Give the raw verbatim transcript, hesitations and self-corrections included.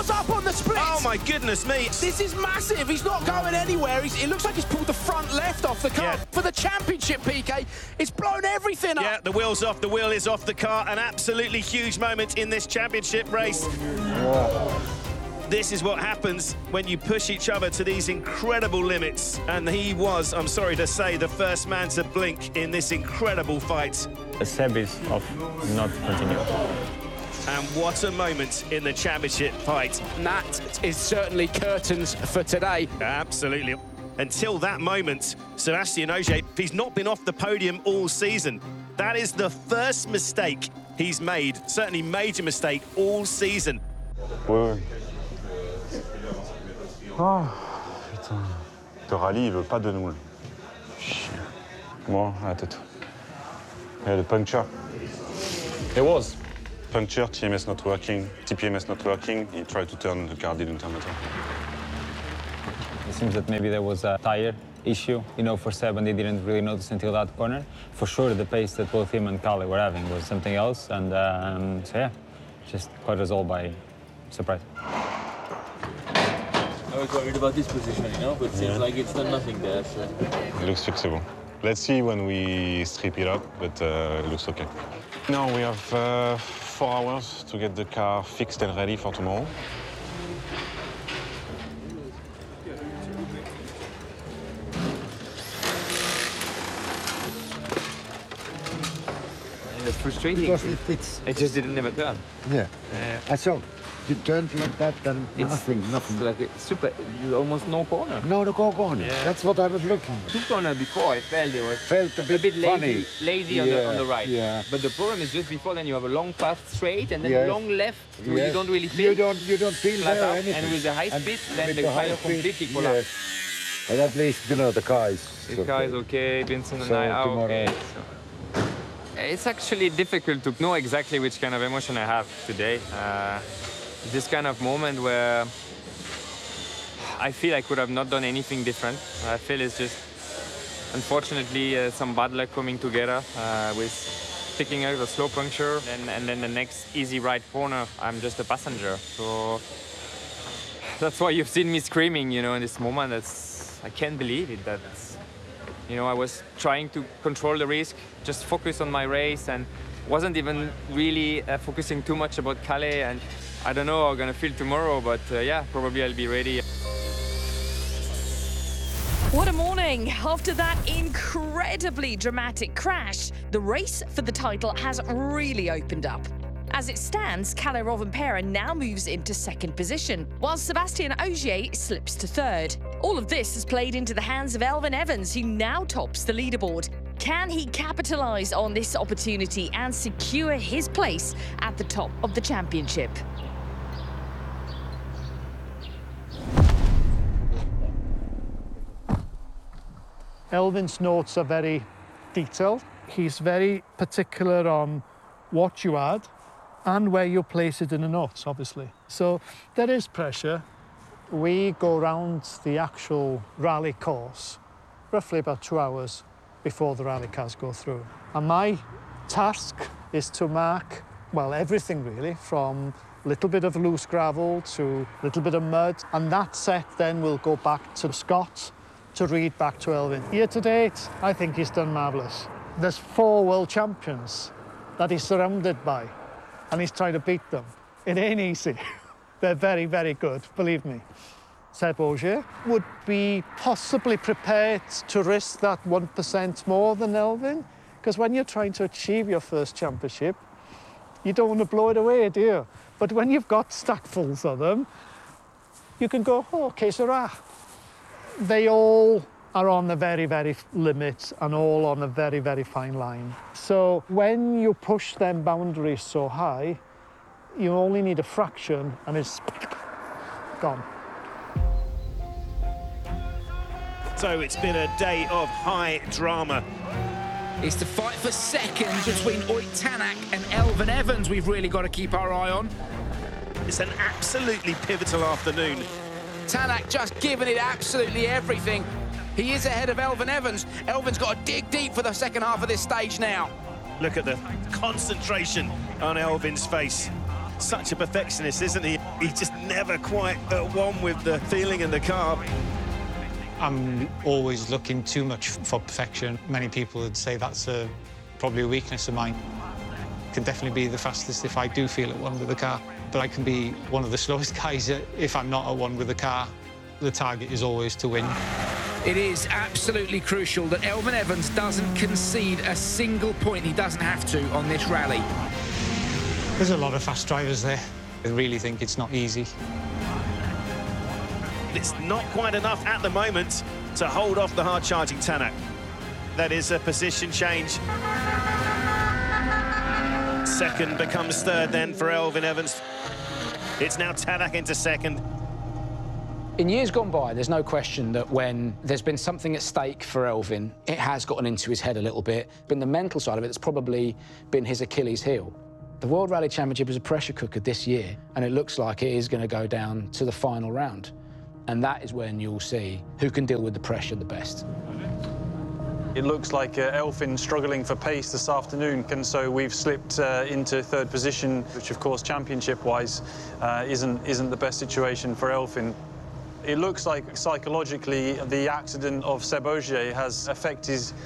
was up on the split. Oh, my goodness me. This is massive. He's not going anywhere. He's, it looks like he's pulled the front left off the car. Yeah. For the championship, P K, it's blown everything up. Yeah, the wheel's off. The wheel is off the car. An absolutely huge moment in this championship race. Wow. This is what happens when you push each other to these incredible limits. And he was, I'm sorry to say, the first man to blink in this incredible fight. The Seb is of not continue. And what a moment in the championship fight. And that is certainly curtains for today. Absolutely. Until that moment, Sébastien Ogier, he's not been off the podium all season. That is the first mistake he's made, certainly major mistake all season. Ouais, ouais. Oh, putain. Le rallye, il veut pas de nous, là. Chien. Bon, à tout. Yeah, the puncture. It was. Puncture, T M S not working, T P M S not working. He tried to turn, the car didn't turn at all. It seems that maybe there was a tire issue, you know, for Seb, and they didn't really notice until that corner. For sure, the pace that both him and Kalle were having was something else, and um, so yeah, just caught us all by surprise. I was worried about this position, you know, but it seems Yeah. like it's done nothing there, so... It looks fixable. Let's see when we strip it up, but uh, it looks okay. Now we have uh, four hours to get the car fixed and ready for tomorrow. It's frustrating. Because it, it's... It just didn't never turn. Yeah. Uh, I saw you turned like that, then It's nothing, nothing. like a super, almost no corner. No, the go corner. Yeah. That's what I was looking at. Two corner before, I felt it was Felt a bit, a bit lazy, funny. lazy on, the, on the Yeah, right. yeah. But the problem is just before then you have a long path straight and then Yes. long left where Yes. you don't really feel. You don't, you don't feel flat there out. anything. And with the high And speed, then with the high tire speed, completely collapsed. yes. But at least, you know, the car is... The car is okay, Vincent and So I are tomorrow- okay. So. It's actually difficult to know exactly which kind of emotion I have today. Uh, this kind of moment where I feel I could have not done anything different. I feel it's just, unfortunately, uh, some bad luck coming together uh, with picking out a slow puncture and, and then the next easy right corner, I'm just a passenger. So that's why you've seen me screaming, you know, in this moment. That's, I can't believe it. That's, you know, I was trying to control the risk, just focus on my race, and wasn't even really uh, focusing too much about Calais. And I don't know how I'm gonna feel tomorrow, but uh, yeah, probably I'll be ready. What a morning! After that incredibly dramatic crash, the race for the title has really opened up. As it stands, Kalle Rovanperä now moves into second position, while Sébastien Ogier slips to third. All of this has played into the hands of Elfyn Evans, who now tops the leaderboard. Can he capitalise on this opportunity and secure his place at the top of the championship? Elfyn's notes are very detailed. He's very particular on what you add and where you place it in the notes, obviously. So there is pressure. We go round the actual rally course roughly about two hours before the rally cars go through. And my task is to mark, well, everything really, from a little bit of loose gravel to a little bit of mud. And that set then will go back to Scott to read back to Elfyn. Year to date, I think he's done marvellous. There's four world champions that he's surrounded by, and he's trying to beat them. It ain't easy. They're very, very good, believe me. Seb Ogier would be possibly prepared to risk that one percent more than Elfyn, because when you're trying to achieve your first championship, you don't want to blow it away, do you? But when you've got stackfuls of them, you can go, oh, que sera. They all are on the very, very limit and all on a very, very fine line. So when you push them boundaries so high, you only need a fraction and it's gone. So it's been a day of high drama. It's the fight for second between Ott Tänak and Elfyn Evans we've really got to keep our eye on. It's an absolutely pivotal afternoon. Tänak just giving it absolutely everything. He is ahead of Elfyn Evans. Elfyn's got to dig deep for the second half of this stage now. Look at the concentration on Elfyn's face. Such a perfectionist, isn't he? he's just never quite at one with the feeling in the car. I'm always looking too much for perfection. Many people would say that's a, probably a weakness of mine. I can definitely be the fastest if I do feel at one with the car, but I can be one of the slowest guys if I'm not at one with the car. The target is always to win. It is absolutely crucial that Elfyn Evans doesn't concede a single point. He doesn't have to on this rally. There's a lot of fast drivers there. I really think it's not easy. It's not quite enough at the moment to hold off the hard-charging Tanak. That is a position change. Second becomes third then for Elfyn Evans. It's now Tanak into second. In years gone by, there's no question that when there's been something at stake for Elfyn, it has gotten into his head a little bit. But the mental side of it, it's probably been his Achilles heel. The World Rally Championship is a pressure cooker this year, and it looks like it is going to go down to the final round. And that is when you'll see who can deal with the pressure the best. It looks like uh, Elfyn struggling for pace this afternoon, and so we've slipped uh, into third position, which, of course, championship-wise, uh, isn't, isn't the best situation for Elfyn. It looks like psychologically the accident of Seb Ogier has affected his